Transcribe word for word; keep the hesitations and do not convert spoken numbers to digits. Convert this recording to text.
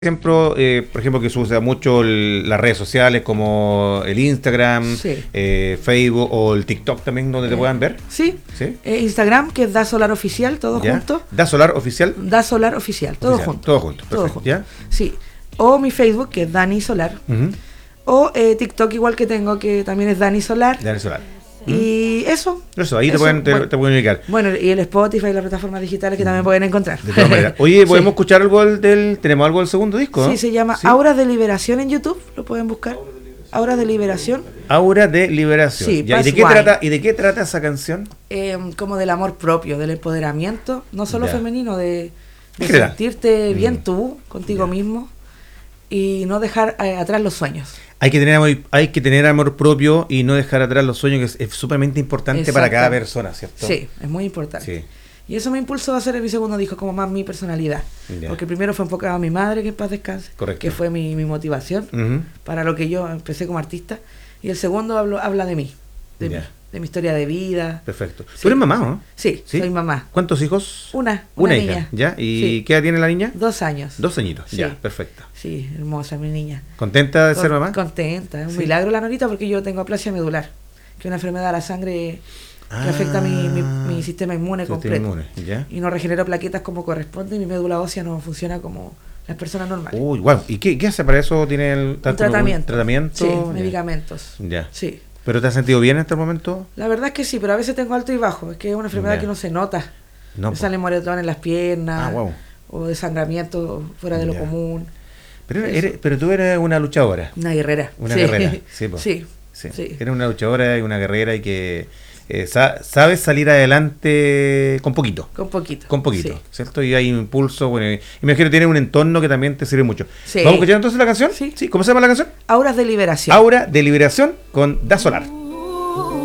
ejemplo, eh, por ejemplo, que se usa mucho el, las redes sociales como el Instagram, Sí. eh, Facebook o el TikTok también, donde te Eh, puedan ver. Sí, ¿Sí? eh, Instagram, que es Da Solar Oficial, todo ¿Ya? junto. Da Solar Oficial. Da Solar Oficial, todo Oficial, junto. Todo junto, Todo perfecto. junto. ¿Ya? Sí. O mi Facebook, que es Dani Solar. Uh-huh. O eh, TikTok, igual que tengo, que también es Dani Solar. Da Solar. Y eso. Eso, ahí te, Eso, pueden, te, bueno. te pueden ubicar. Bueno, y el Spotify y las plataformas digitales que también pueden encontrar. De todas maneras. Oye, ¿podemos Sí. escuchar algo del, del- ¿Tenemos algo del segundo disco? Sí, ¿no? se llama ¿Sí? Auras de Liberación en YouTube, lo pueden buscar. Auras de Liberación, Aura de Liberación. Sí, Ya, ¿y, de Paz qué Wine. trata, ¿Y de qué trata esa canción? eh, como del amor propio, del empoderamiento, no solo Ya. femenino, de, de En general. sentirte bien Mm. tú, contigo Ya. mismo, y no dejar eh, atrás los sueños. Hay que tener amor, hay que tener amor propio y no dejar atrás los sueños, que es, es sumamente importante para cada Exacto. persona, ¿cierto? Sí, es muy importante. Sí. Y eso me impulsó a hacer mi segundo disco, como más mi personalidad. Ya. Porque el primero fue enfocado a mi madre, que en paz descanse, Correcto. que fue mi, mi motivación Ujú. para lo que yo empecé como artista. Y el segundo hablo, habla de mí, de, Ya. mí, de mi historia de vida. Perfecto. Sí. ¿Tú eres mamá, no? Sí, ¿Sí? soy mamá. ¿Cuántos hijos? Una, Una una hija, niña. ¿ya? ¿Y Sí. qué edad tiene la niña? Dos años. Dos añitos, Sí. ya, perfecto. Sí, hermosa mi niña. ¿Contenta de ser Con- mamá? Contenta, es un Sí. milagro la Norita porque yo tengo aplasia medular, que es una enfermedad de la sangre que Ah, afecta mi, mi, mi sistema inmune sistema completo. inmune, ¿ya? Y no regenero plaquetas como corresponde y mi médula ósea no funciona como las personas normales. Uy, wow. ¿Y qué, qué hace para eso? ¿Tiene el un tratamiento. tratamiento? Sí, Ya. medicamentos. Ya. Sí. ¿Pero te has sentido bien en este momento? La verdad es que sí, pero a veces tengo alto y bajo. Es que es una enfermedad Ya. que no se nota. No. Me po. salen moretones en las piernas. Ah, wow. O desangramiento fuera de lo Ya. común. Pero, Eso. eres, pero tú eres una luchadora. Una guerrera. Una Sí. guerrera, sí, po. Sí. Sí. Sí. Eres una luchadora y una guerrera y que eh, sa- sabes salir adelante con poquito. Con poquito. Con poquito, Sí. ¿cierto? Y hay impulso, bueno, y me imagino que tiene un entorno que también te sirve mucho. Sí. ¿Vamos a escuchar entonces la canción? Sí. ¿Cómo se llama la canción? Auras de liberación. Aura de Liberación con Da Solar.